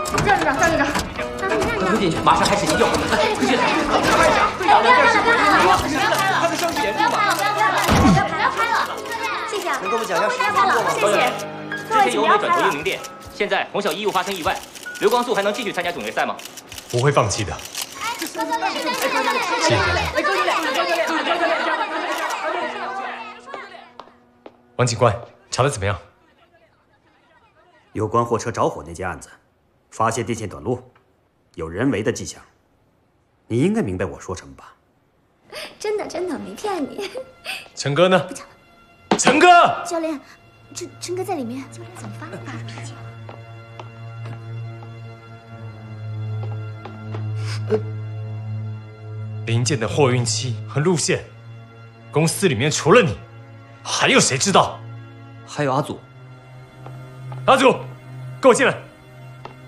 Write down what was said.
站着，站着。 不进去，马上开始急救。快去！ 不要拍了，不要拍了， 他的伤势严重吗？ 不要拍了，谢谢啊。 能给我们讲一下实际情况吗？ 谢谢。 之前由美转投英明店，现在虹小医务发生意外，刘光素还能继续参加总决赛吗？ 不会放弃的。 高教练， 谢谢。王警官，查得怎么样？ 有关货车着火那件案子，发现电线短路，有人为的迹象。你应该明白我说什么吧？ 真的没骗你。 陈哥呢？ 不讲了。 陈哥， 教练，陈哥在里面。教练怎么办？ 零件的货运期和路线，公司里面除了你，还有谁知道？ 还有阿祖。 阿祖，跟我进来。